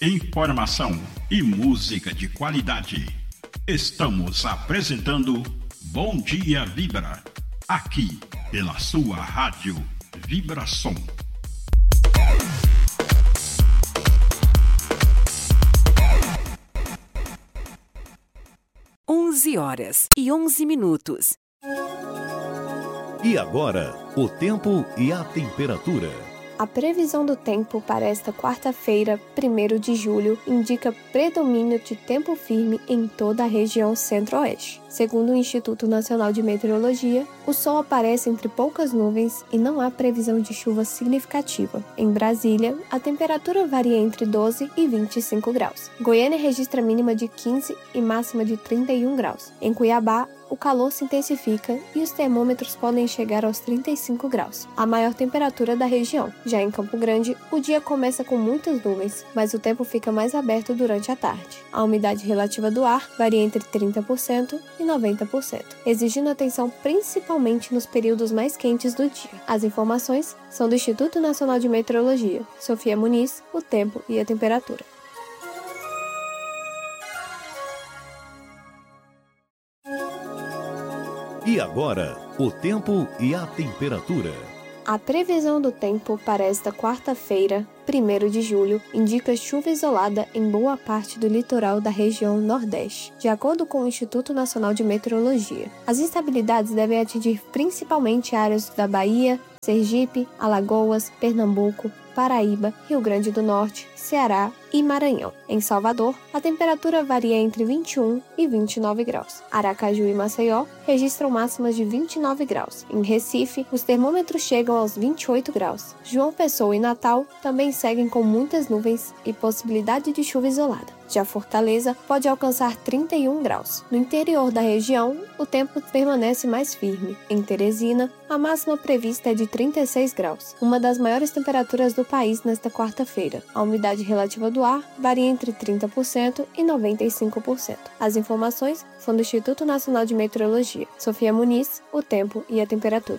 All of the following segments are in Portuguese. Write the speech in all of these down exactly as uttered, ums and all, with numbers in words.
informação e música de qualidade. Estamos apresentando Bom Dia Vibra, aqui pela sua rádio Vibração. onze horas e onze minutos. E agora, o tempo e a temperatura. A previsão do tempo para esta quarta-feira, primeiro de julho, indica predomínio de tempo firme em toda a região centro-oeste. Segundo o Instituto Nacional de Meteorologia, o sol aparece entre poucas nuvens e não há previsão de chuva significativa. Em Brasília, a temperatura varia entre doze e vinte e cinco graus. Goiânia registra mínima de quinze e máxima de trinta e um graus. Em Cuiabá, o calor se intensifica e os termômetros podem chegar aos trinta e cinco graus, a maior temperatura da região. Já em Campo Grande, o dia começa com muitas nuvens, mas o tempo fica mais aberto durante a tarde. A umidade relativa do ar varia entre trinta por cento e noventa por cento, exigindo atenção principalmente nos períodos mais quentes do dia. As informações são do Instituto Nacional de Meteorologia. Sofia Muniz, o tempo e a temperatura. E agora, o tempo e a temperatura. A previsão do tempo para esta quarta-feira, primeiro de julho, indica chuva isolada em boa parte do litoral da região Nordeste, de acordo com o Instituto Nacional de Meteorologia. As instabilidades devem atingir principalmente áreas da Bahia, Sergipe, Alagoas, Pernambuco, Paraíba, Rio Grande do Norte, Ceará e Maranhão. Em Salvador, a temperatura varia entre vinte e um e vinte e nove graus. Aracaju e Maceió registram máximas de vinte e nove graus. Em Recife, os termômetros chegam aos vinte e oito graus. João Pessoa e Natal também seguem com muitas nuvens e possibilidade de chuva isolada. Já Fortaleza pode alcançar trinta e um graus. No interior da região, o tempo permanece mais firme. Em Teresina, a máxima prevista é de trinta e seis graus, uma das maiores temperaturas do país nesta quarta-feira. A umidade relativa do ar varia entre trinta por cento e noventa e cinco por cento. As informações são do Instituto Nacional de Meteorologia. Sofia Muniz, o tempo e a temperatura.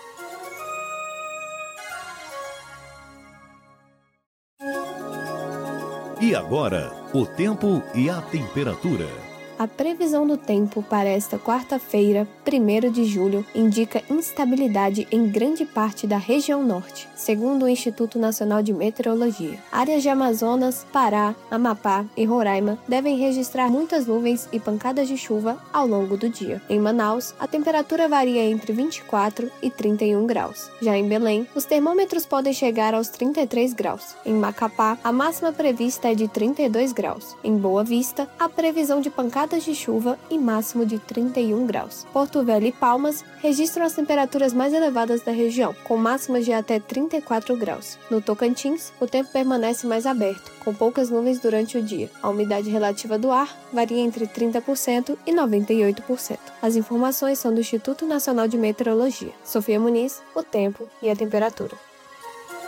E agora, o tempo e a temperatura. A previsão do tempo para esta quarta-feira, primeiro de julho, indica instabilidade em grande parte da região norte, segundo o Instituto Nacional de Meteorologia. Áreas de Amazonas, Pará, Amapá e Roraima devem registrar muitas nuvens e pancadas de chuva ao longo do dia. Em Manaus, a temperatura varia entre vinte e quatro e trinta e um graus. Já em Belém, os termômetros podem chegar aos trinta e três graus. Em Macapá, a máxima prevista é de trinta e dois graus. Em Boa Vista, a previsão de pancadas de chuva e máximo de trinta e um graus. Porto Velho e Palmas registram as temperaturas mais elevadas da região, com máximas de até trinta e quatro graus. No Tocantins, o tempo permanece mais aberto, com poucas nuvens durante o dia. A umidade relativa do ar varia entre trinta por cento e noventa e oito por cento. As informações são do Instituto Nacional de Meteorologia. Sofia Muniz, o tempo e a temperatura.